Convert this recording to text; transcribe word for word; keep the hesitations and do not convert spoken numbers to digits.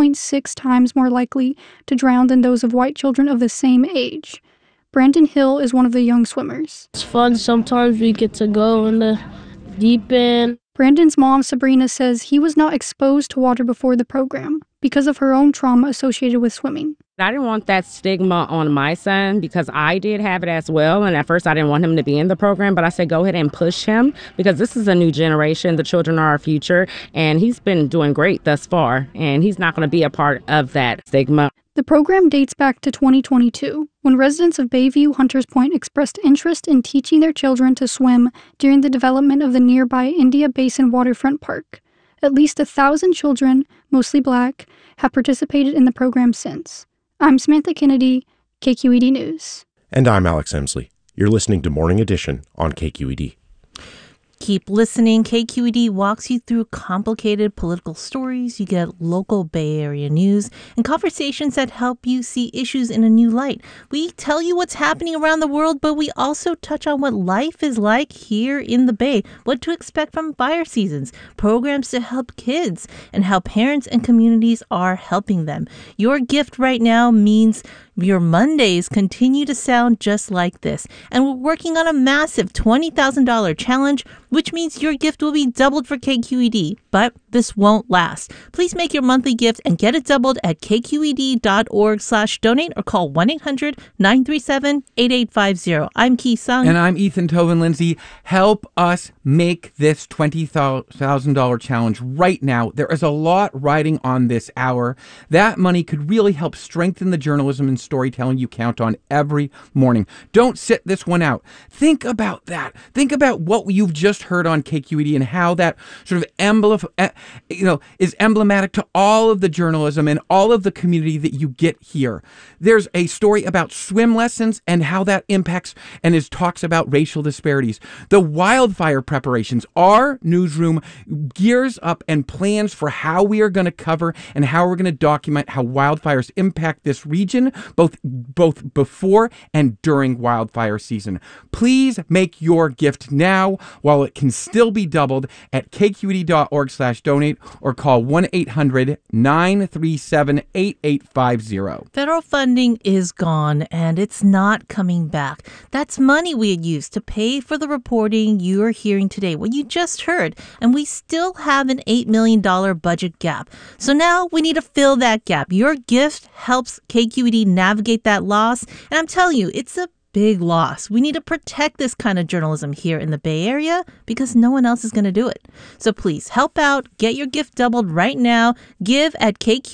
point six times more likely to drown than those of white children of the same age. Brandon Hill is one of the young swimmers. It's fun. Sometimes we get to go in the deep end. Brandon's mom, Sabrina, says he was not exposed to water before the program because of her own trauma associated with swimming. I didn't want that stigma on my son because I did have it as well. And at first I didn't want him to be in the program, but I said, go ahead and push him because this is a new generation. The children are our future. And he's been doing great thus far. And he's not going to be a part of that stigma. The program dates back to twenty twenty-two, when residents of Bayview Hunters Point expressed interest in teaching their children to swim during the development of the nearby India Basin Waterfront Park. At least a thousand children, mostly black, have participated in the program since. I'm Samantha Kennedy, K Q E D News. And I'm Alex Emsley. You're listening to Morning Edition on K Q E D. Keep listening. K Q E D walks you through complicated political stories. You get local Bay Area news and conversations that help you see issues in a new light. We tell you what's happening around the world, but we also touch on what life is like here in the Bay, what to expect from fire seasons, programs to help kids, and how parents and communities are helping them. Your gift right now means your Mondays continue to sound just like this. And we're working on a massive twenty thousand dollars challenge, which means your gift will be doubled for K Q E D. But this won't last. Please make your monthly gift and get it doubled at k q e d dot org slash donate or call one eight hundred nine three seven eight eight five zero. I'm Ki Sung. And I'm Ethan Toven Lindsay. Help us make this twenty thousand dollars challenge right now. There is a lot riding on this hour. That money could really help strengthen the journalism and storytelling you count on every morning. Don't sit this one out. Think about that. Think about what you've just heard on K Q E D and how that sort of emblem, you know, is emblematic to all of the journalism and all of the community that you get here. There's a story about swim lessons and how that impacts and is talks about racial disparities. The wildfire preparations, our newsroom gears up and plans for how we are going to cover and how we're going to document how wildfires impact this region, both both before and during wildfire season. Please make your gift now while it can still be doubled at k q e d dot org slash donate or call one eight hundred nine three seven eight eight five zero. Federal funding is gone and it's not coming back. That's money we had used to pay for the reporting you're hearing today, what you just heard, and we still have an eight million dollars budget gap. So now we need to fill that gap. Your gift helps K Q E D navigate that loss, and I'm telling you, it's a big loss. We need to protect this kind of journalism here in the Bay Area because no one else is going to do it. So please help out, get your gift doubled right now. Give at K Q